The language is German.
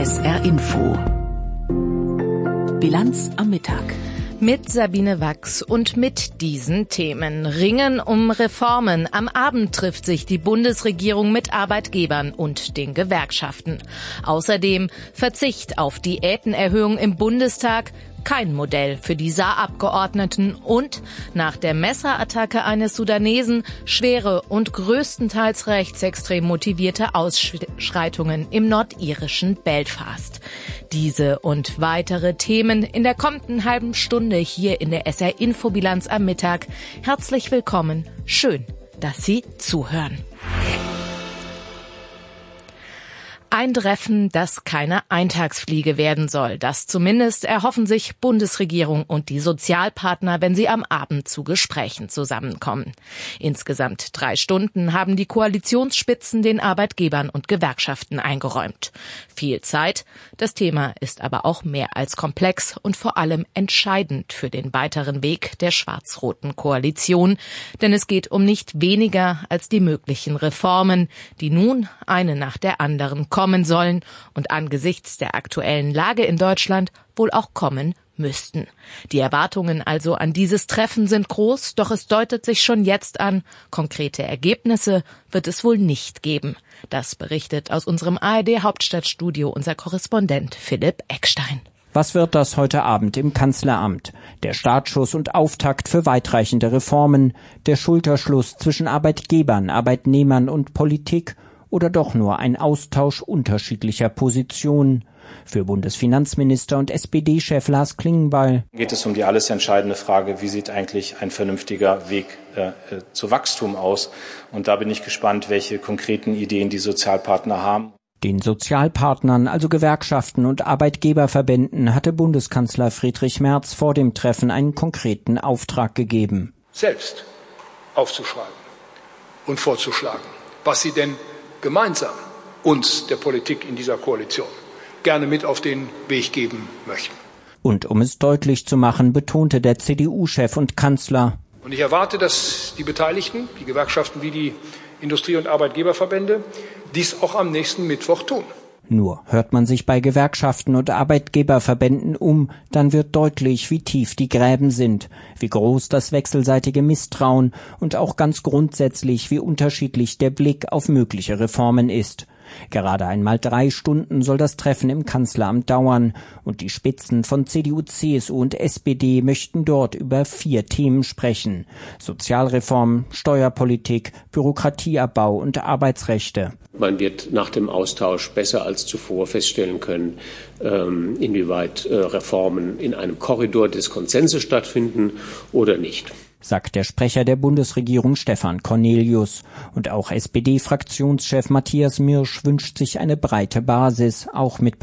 SR Info. Bilanz am Mittag. Mit Sabine Wachs und mit diesen Themen. Ringen um Reformen. Am Abend trifft sich die Bundesregierung mit Arbeitgebern und den Gewerkschaften. Außerdem Verzicht auf Diätenerhöhung im Bundestag. Kein Modell für die Saar-Abgeordneten und nach der Messerattacke eines Sudanesen schwere und größtenteils rechtsextrem motivierte Ausschreitungen im nordirischen Belfast. Diese und weitere Themen in der kommenden halben Stunde hier in der SR Infobilanz am Mittag. Herzlich willkommen. Schön, dass Sie zuhören. Ein Treffen, das keine Eintagsfliege werden soll. Das zumindest erhoffen sich Bundesregierung und die Sozialpartner, wenn sie am Abend zu Gesprächen zusammenkommen. Insgesamt 3 Stunden haben die Koalitionsspitzen den Arbeitgebern und Gewerkschaften eingeräumt. Viel Zeit. Das Thema ist aber auch mehr als komplex und vor allem entscheidend für den weiteren Weg der schwarz-roten Koalition. Denn es geht um nicht weniger als die möglichen Reformen, die nun eine nach der anderen kommen sollen und angesichts der aktuellen Lage in Deutschland wohl auch kommen müssten. Die Erwartungen also an dieses Treffen sind groß, doch es deutet sich schon jetzt an, konkrete Ergebnisse wird es wohl nicht geben. Das berichtet aus unserem ARD-Hauptstadtstudio unser Korrespondent Philipp Eckstein. Was wird das heute Abend im Kanzleramt? Der Startschuss und Auftakt für weitreichende Reformen, der Schulterschluss zwischen Arbeitgebern, Arbeitnehmern und Politik oder doch nur ein Austausch unterschiedlicher Positionen? Für Bundesfinanzminister und SPD-Chef Lars Klingbeil geht es um die alles entscheidende Frage, wie sieht eigentlich ein vernünftiger Weg zu Wachstum aus? Und da bin ich gespannt, welche konkreten Ideen die Sozialpartner haben. Den Sozialpartnern, also Gewerkschaften und Arbeitgeberverbänden, hatte Bundeskanzler Friedrich Merz vor dem Treffen einen konkreten Auftrag gegeben. Selbst aufzuschreiben und vorzuschlagen, was sie denn gemeinsam uns, der Politik in dieser Koalition, gerne mit auf den Weg geben möchten. Und um es deutlich zu machen, betonte der CDU-Chef und Kanzler: Und ich erwarte, dass die Beteiligten, die Gewerkschaften wie die Industrie- und Arbeitgeberverbände, dies auch am nächsten Mittwoch tun. Nur hört man sich bei Gewerkschaften und Arbeitgeberverbänden um, dann wird deutlich, wie tief die Gräben sind, wie groß das wechselseitige Misstrauen und auch ganz grundsätzlich, wie unterschiedlich der Blick auf mögliche Reformen ist. Gerade einmal 3 Stunden soll das Treffen im Kanzleramt dauern und die Spitzen von CDU, CSU und SPD möchten dort über 4 Themen sprechen: Sozialreform, Steuerpolitik, Bürokratieabbau und Arbeitsrechte. Man wird nach dem Austausch besser als zuvor feststellen können, inwieweit Reformen in einem Korridor des Konsenses stattfinden oder nicht, sagt der Sprecher der Bundesregierung Stefan Cornelius. Und auch SPD-Fraktionschef Matthias Mirsch wünscht sich eine breite Basis, auch mit